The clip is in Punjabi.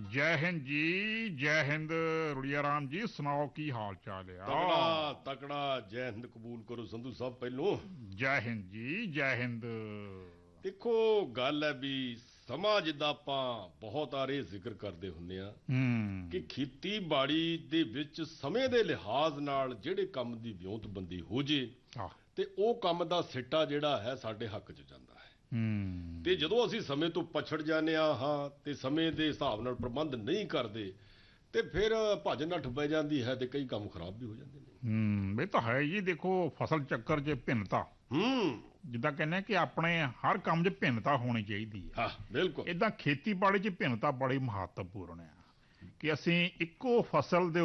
ਜੈ ਹਿੰਦ ਜੀ, ਜੈ ਹਿੰਦ। ਰੁੜੀਆ ਰਾਮ ਜੀ, ਸੁਣਾਓ ਕੀ ਹਾਲ ਚਾਲ ਆ? ਤਕੜਾ ਤਕੜਾ ਜੈ ਹਿੰਦ ਕਬੂਲ ਕਰੋ ਸੰਧੂ ਸਾਹਿਬ। ਪਹਿਲੋਂ ਜੈ ਹਿੰਦ ਜੀ, ਜੈ ਹਿੰਦ। ਦੇਖੋ, ਗੱਲ ਹੈ ਵੀ ਸਮਾਂ ਜਿੱਦਾਂ ਆਪਾਂ ਬਹੁਤ ਆਰੇ ਜ਼ਿਕਰ ਕਰਦੇ ਹੁੰਦੇ ਆ ਕਿ ਖੇਤੀਬਾੜੀ ਦੇ ਵਿੱਚ ਸਮੇਂ ਦੇ ਲਿਹਾਜ਼ ਨਾਲ ਜਿਹੜੇ ਕੰਮ ਦੀ ਵਿਉਂਤਬੰਦੀ ਹੋ ਜੇ ਤੇ ਉਹ ਕੰਮ ਦਾ ਸਿੱਟਾ ਜਿਹੜਾ ਹੈ ਸਾਡੇ ਹੱਕ 'ਚ ਜਾਂਦਾ ਹੈ। ਤੇ ਜਦੋਂ ਅਸੀਂ ਸਮੇਂ ਤੋਂ ਪਛੜ ਜਾਂਦੇ ਹਾਂ ਤੇ ਸਮੇਂ ਦੇ ਹਿਸਾਬ ਨਾਲ ਪ੍ਰਬੰਧ ਨਹੀਂ ਕਰਦੇ ਤੇ ਫਿਰ ਭੱਜ ਨੱਠ ਪੈ ਜਾਂਦੀ ਹੈ ਤੇ ਕਈ ਕੰਮ ਖਰਾਬ ਵੀ ਹੋ ਜਾਂਦੇ ਨੇ। ਇਹ ਤਾਂ ਹੈ ਜੀ। ਦੇਖੋ, ਫਸਲ ਚੱਕਰ 'ਚ ਭਿੰਨਤਾ, ਜਿੱਦਾਂ ਕਹਿੰਦੇ ਕਿ ਆਪਣੇ ਹਰ ਕੰਮ 'ਚ ਭਿੰਨਤਾ ਹੋਣੀ ਚਾਹੀਦੀ ਹੈ। ਹਾਂ, ਬਿਲਕੁਲ। ਇੱਦਾਂ ਖੇਤੀਬਾੜੀ 'ਚ ਭਿੰਨਤਾ ਬੜੀ ਮਹੱਤਵਪੂਰਨ ਆ ਕਿ ਅਸੀਂ ਇੱਕੋ ਫਸਲ ਦੇ